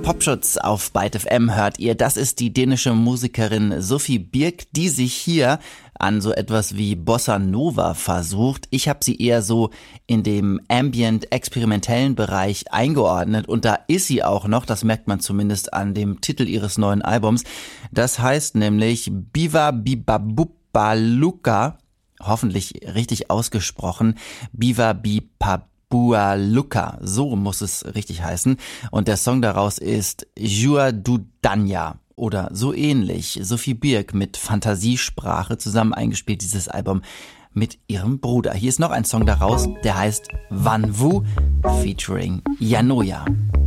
Popschutz auf Byte FM hört ihr. Das ist die dänische Musikerin Sofie Birk, die sich hier an so etwas wie Bossa Nova versucht. Ich habe sie eher so in dem ambient-experimentellen Bereich eingeordnet und da ist sie auch noch, das merkt man zumindest an dem Titel ihres neuen Albums. Das heißt nämlich Biva Bibabupaluka, hoffentlich richtig ausgesprochen, Biva Bibabualuka, so muss es richtig heißen. Und der Song daraus ist Jua du Danya oder so ähnlich. Sofie Birk mit Fantasiesprache zusammen eingespielt, dieses Album mit ihrem Bruder. Hier ist noch ein Song daraus, der heißt Van Vu featuring Janoja.